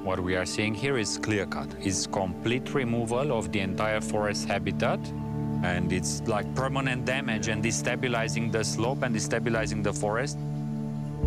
What we are seeing here is clear cut. It's complete removal of the entire forest habitat, and it's like permanent damage and destabilizing the slope and destabilizing the forest.